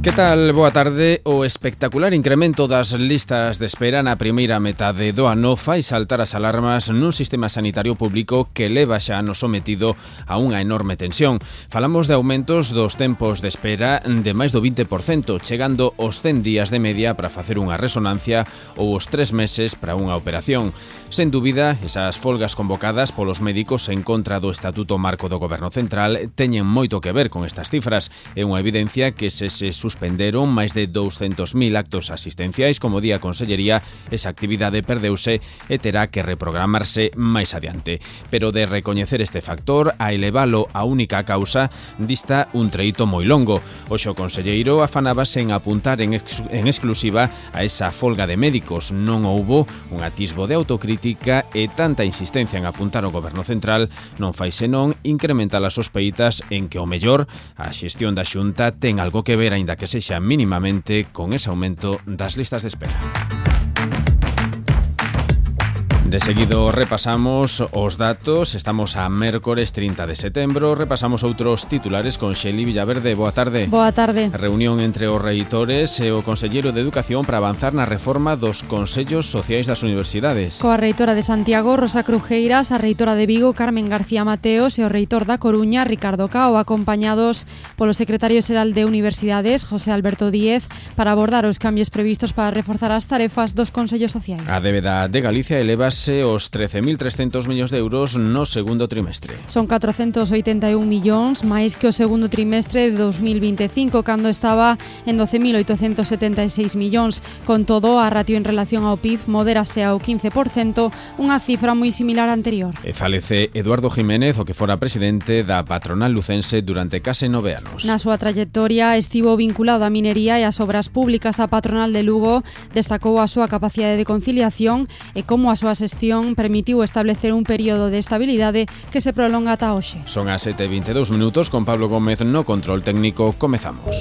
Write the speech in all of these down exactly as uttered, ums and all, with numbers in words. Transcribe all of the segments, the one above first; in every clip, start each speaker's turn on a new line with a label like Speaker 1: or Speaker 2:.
Speaker 1: Que tal? Boa tarde. O espectacular incremento das listas de espera na primeira metade do ano fai saltar as alarmas nun sistema sanitario público que leva xa ano sometido a unha enorme tensión. Falamos de aumentos dos tempos de espera de máis do vinte por cento, chegando aos cen días de media para facer unha resonancia ou os tres meses para unha operación. Sen dúbida, esas folgas convocadas polos médicos en contra do Estatuto Marco do Goberno Central teñen moito que ver con estas cifras. É unha evidencia que se se suspenderon máis de douscentos mil actos asistenciais, como di a Consellería, esa actividade perdeuse e terá que reprogramarse máis adiante. Pero de recoñecer este factor, a elevalo a única causa, dista un treito moi longo. Hoxe o conselleiro afanábase en apuntar en, ex en exclusiva a esa folga de médicos. Non houbo un atisbo de autocrítica e tanta insistencia en apuntar ao Goberno Central non fai senón incrementar as sospeitas en que o mellor a xestión da Xunta ten algo que ver, aínda que que sexa mínimamente, con ese aumento das listas de espera. De seguido repasamos os datos. Estamos a mércores trinta de setembro. Repasamos outros titulares con Xeli Villaverde. Boa tarde.
Speaker 2: Boa tarde.
Speaker 1: Reunión entre os reitores e o Conselleiro de Educación para avanzar na reforma dos consellos sociais das universidades.
Speaker 2: Coa reitora de Santiago, Rosa Crujeiras, a reitora de Vigo, Carmen García Mateos, e o reitor da Coruña, Ricardo Cao, acompañados polo secretario xeral de Universidades, José Alberto Díez, para abordar os cambios previstos para reforzar as tarefas dos consellos sociais.
Speaker 1: A débeda de Galicia elevase os trece mil trescentos millóns de euros no segundo trimestre.
Speaker 2: Son catrocentos oitenta e un millóns máis que o segundo trimestre de dos mil vinte e cinco, cando estaba en doce mil oitocentos setenta e seis millóns. Con todo, a ratio en relación ao P I B modérase ao quince por cento, unha cifra moi similar á anterior.
Speaker 1: E falece Eduardo Jiménez, o que fora presidente da patronal lucense durante case nove anos.
Speaker 2: Na súa trayectoria estivo vinculado á minería e ás obras públicas. A patronal de Lugo destacou a súa capacidade de conciliación e como a súa gestión permitiu establecer un período de estabilidade que se prolonga ata hoxe.
Speaker 1: Son as sete e vinte e dous minutos, con Pablo Gómez no control técnico. Comezamos.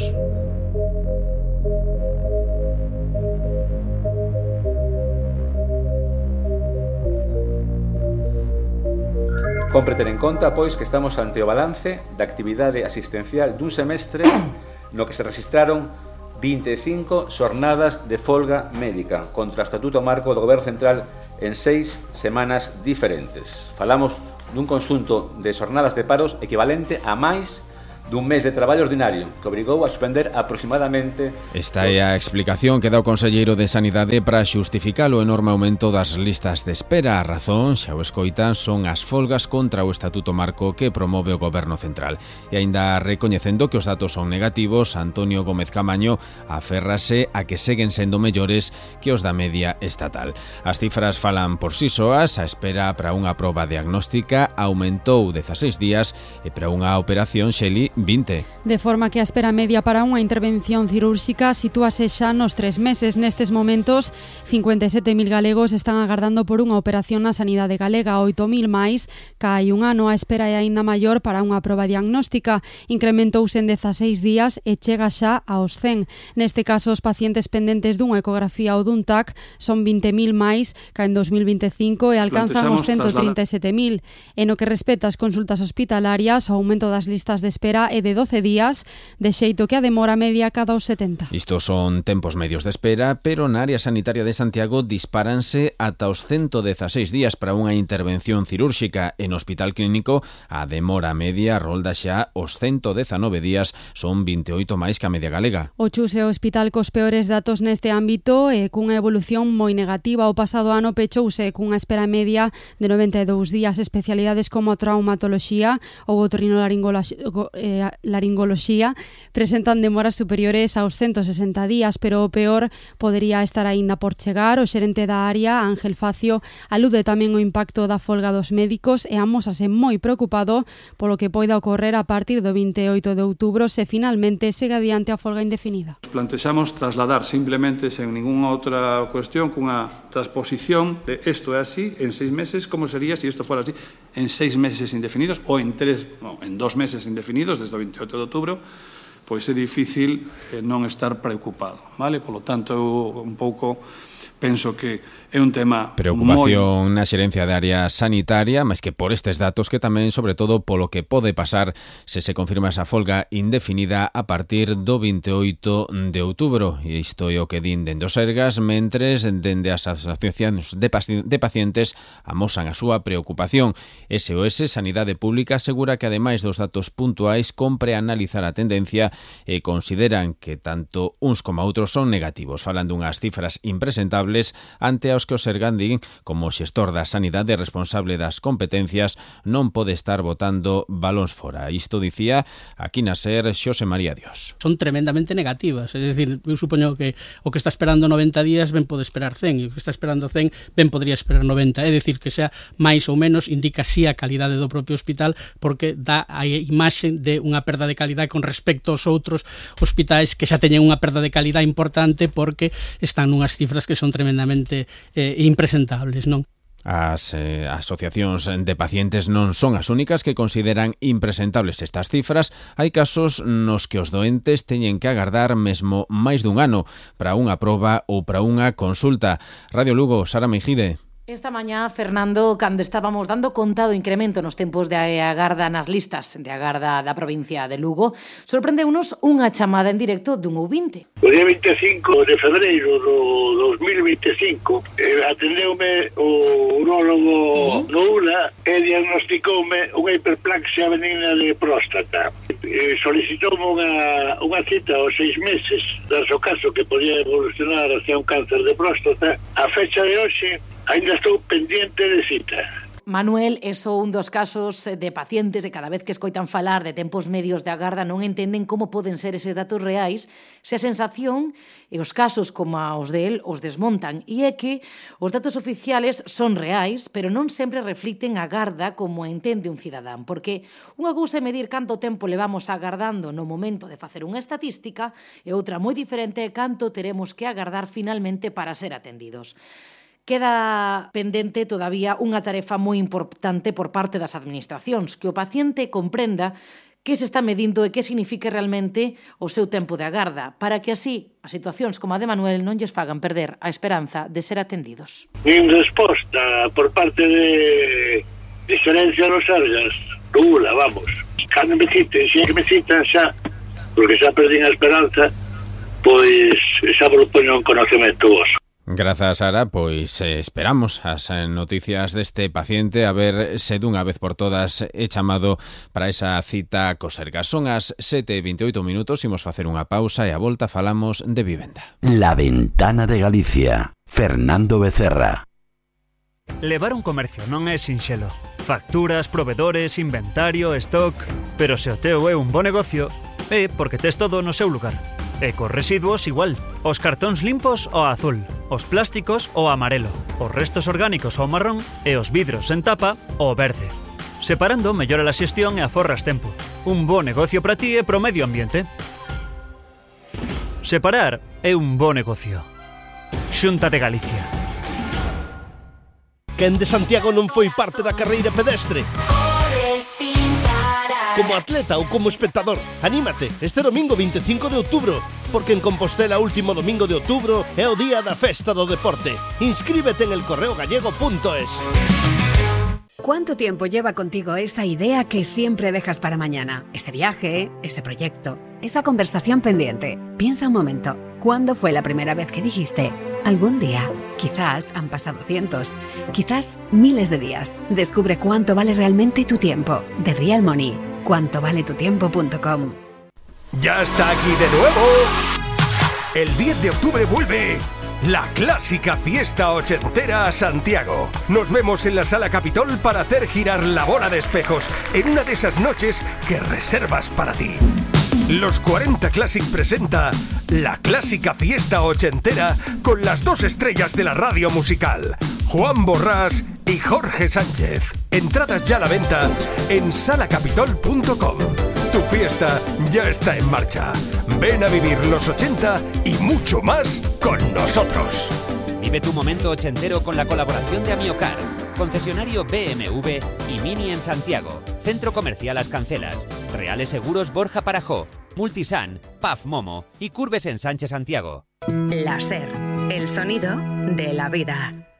Speaker 3: Compre ter en conta, pois, que estamos ante o balance da actividade asistencial dun semestre no que se registraron vinte e cinco xornadas de folga médica contra o Estatuto Marco do Goberno Central en seis semanas diferentes. Falamos dun conxunto de xornadas de paros equivalente a máis dun mes de traballo ordinario, que obrigou a suspender aproximadamente...
Speaker 1: Esta é a explicación que dá o Conselleiro de Sanidade para xustificar o enorme aumento das listas de espera. A razón, xa o escoitan, son as folgas contra o Estatuto Marco que promove o Goberno Central. E aínda recoñecendo que os datos son negativos, Antonio Gómez Camaño aférrase a que seguen sendo mellores que os da media estatal. As cifras falan por si soas. A espera para unha proba diagnóstica aumentou dezaseis días e para unha operación, Xeli, vinte.
Speaker 2: De forma que a espera media para unha intervención cirúrxica sitúase xa nos tres meses. Nestes momentos, cincuenta e sete mil galegos están agardando por unha operación na sanidade galega, oito mil máis ca hai un ano. A espera é aínda maior para unha proba diagnóstica. Incrementouse en dezaseis días e chega xa aos cen. Neste caso, os pacientes pendentes dunha ecografía ou dun T A C son vinte mil máis ca en dos mil vinte e cinco e alcanzan os ciento trinta e sete mil. En o que respecta ás consultas hospitalarias, o aumento das listas de espera é de doce días, de xeito que a demora media cada os setenta.
Speaker 1: Isto son tempos medios de espera, pero na área sanitaria de Santiago dispáranse ata os ciento dezaseis días para unha intervención cirúrxica. En Hospital Clínico, a demora media rolda xa os ciento dezanove días, son vinte e oito máis que a media galega.
Speaker 2: O Chus é o hospital cos peores datos neste ámbito e cunha evolución moi negativa. O pasado ano pechouse cunha espera media de noventa e dous días. Especialidades como traumatoloxía ou otorrinolaringoloxía eh, laringoloxía presentan demoras superiores aos ciento sesenta días, pero o peor podería estar aínda por chegar. O xerente da área, Ángel Facio, alude tamén o impacto da folga dos médicos e amósase moi preocupado polo que poida ocorrer a partir do vinte e oito de outubro se finalmente segue adiante a folga indefinida.
Speaker 4: Plantexamos trasladar simplemente sen ninguna outra cuestión cunha transposición de isto é así en seis meses, como sería se si isto fora así en seis meses indefinidos ou en tres, no, en dos meses indefinidos desde o vinte e oito de outubro, pois é difícil eh, non estar preocupado, vale? Polo tanto, eu un pouco penso que é un tema
Speaker 1: preocupación
Speaker 4: moi...
Speaker 1: na xerencia de área sanitaria, máis que por estes datos que tamén, sobre todo, polo que pode pasar se se confirma esa folga indefinida a partir do veintioito de outubro. E isto é o que din dende os Sergas, mentres dende as asociacións de, paci- de pacientes amosan a súa preocupación. S O S Sanidade Pública asegura que, ademais dos datos puntuais, compre analizar a tendencia e consideran que tanto uns como outros son negativos. Falan dunhas cifras impresentables ante aos que o Sergan din, como xestor da sanidade responsable das competencias, non pode estar botando balóns fora. Isto dicía aquí na SER Xosé María Dios.
Speaker 5: Son tremendamente negativas, é dicir, eu supoño que o que está esperando noventa días ben pode esperar cen, e o que está esperando cen ben podría esperar noventa, é dicir, que sea máis ou menos indica si a calidade do propio hospital, porque dá a imaxe de unha perda de calidade con respecto aos outros hospitais que xa teñen unha perda de calidade importante porque están nunhas cifras que son tremendamente eh, impresentables, non?
Speaker 1: As eh, asociacións de pacientes non son as únicas que consideran impresentables estas cifras. Hai casos nos que os doentes teñen que agardar mesmo máis dun ano para unha proba ou para unha consulta. Radio Lugo, Sara Meijide.
Speaker 6: Esta mañá, Fernando, cando estábamos dando conta do incremento nos tempos de agarda nas listas de agarda da provincia de Lugo, sorprendeunos unha chamada en directo dun ouvinte.
Speaker 7: O día vinte e cinco de febreiro do dos mil vinte e cinco eh, atendeume o urólogo uh-huh. no U L A e diagnosticoume unha hiperplaxia benigna de próstata. Eh, solicitoume unha, unha cita aos seis meses, das o caso que podía evolucionar hacia un cáncer de próstata. A fecha de hoxe ainda estou pendiente de cita.
Speaker 6: Manuel é só un dos casos de pacientes que cada vez que escoitan falar de tempos medios de agarda non entenden como poden ser eses datos reais, se a sensación e os casos como os de él os desmontan. E é que os datos oficiales son reais, pero non sempre reflicten a agarda como entende un cidadán, porque unha cousa é medir canto tempo levamos agardando no momento de facer unha estatística e outra moi diferente é canto teremos que agardar finalmente para ser atendidos. Queda pendente todavía unha tarefa moi importante por parte das administracións, que o paciente comprenda que se está medindo e que significa realmente o seu tempo de agarda, para que así as situacións como a de Manuel non lles fagan perder a esperanza de ser atendidos.
Speaker 7: Nin resposta por parte de, de Xerencia dos Sergas, do U L A, vamos. Cando me citen, se que me citan xa, porque xa perdín a esperanza, pois xa vos poño en conocemento vos.
Speaker 1: Grazas, Sara, pois eh, esperamos as noticias deste paciente a ver se dunha vez por todas é chamado para esa cita co Sergas. Son as sete e veintioito minutos, imos facer unha pausa e a volta falamos de vivenda.
Speaker 8: La Ventana de Galicia, Fernando Becerra.
Speaker 9: Levar un comercio non é sinxelo. Facturas, provedores, inventario, stock... Pero se o teu é un bo negocio, é porque tes todo no seu lugar. E cos residuos igual. Os cartóns limpos o azul, os plásticos o amarelo, os restos orgánicos o marrón e os vidros en tapa o verde. Separando mellora a xestión e aforras tempo. Un bo negocio para ti e pro medio ambiente. Separar é un bo negocio. Xunta de Galicia.
Speaker 10: Quen de Santiago non foi parte da carreira pedestre? Como atleta ou como espectador, anímate este domingo vinte e cinco de outubro, porque en Compostela último domingo de outubro é o día da festa do deporte. Inscríbete en el correo gallego punto es.
Speaker 11: ¿Cuánto tiempo lleva contigo esa idea que siempre dejas para mañana? Ese viaje, ese proyecto, esa conversación pendiente. Piensa un momento, ¿cuándo fue la primera vez que dijiste algún día? Quizás han pasado cientos, quizás miles de días. Descubre cuánto vale realmente tu tiempo. The Real Money. cuánto vale tu tiempo punto com.
Speaker 12: Ya está aquí de nuevo. El diez de octubre vuelve la clásica fiesta ochentera a Santiago. Nos vemos en la Sala Capitol para hacer girar la bola de espejos en una de esas noches que reservas para ti. Los cuarenta Classic presenta la clásica fiesta ochentera con las dos estrellas de la radio musical, Juan Borrás y Jorge Sánchez. Entradas ya a la venta en sala capitol punto com. Tu fiesta ya está en marcha. Ven a vivir los ochenta y mucho más con nosotros.
Speaker 13: Vive tu momento ochentero con la colaboración de Amiocar, concesionario B M W y Mini en Santiago, Centro Comercial Las Cancelas, Reales Seguros Borja Parajó, Multisan, P A F Momo y Curves en Sánchez Santiago.
Speaker 11: La SER,
Speaker 14: El sonido de la vida.